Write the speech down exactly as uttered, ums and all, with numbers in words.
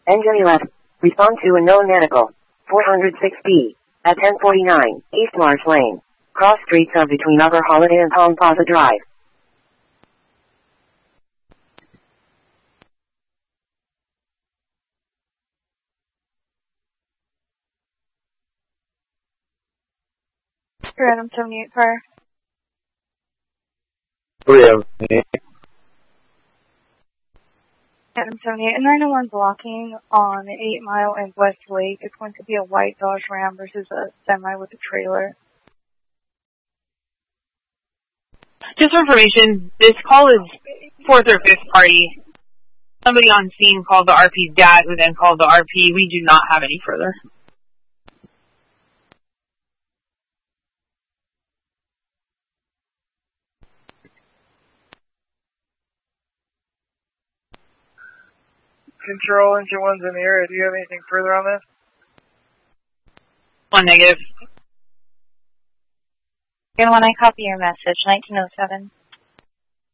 Engine eleven. Respond to unknown medical. four oh six B. At ten forty-nine, East Marsh Lane. Cross streets of between Upper Holiday and Palm Plaza Drive. Random seventy-eight fire. three oh eight. Random seventy-eight and nine oh one blocking on eight Mile and West Lake. It's going to be a white Dodge Ram versus a semi with a trailer. Just for information, this call is fourth or fifth party. Somebody on scene called the R P's dad, who then called the R P. We do not have any further. Control, engine one's in the area. Do you have anything further on this? One negative. And when I copy your message, nineteen oh seven.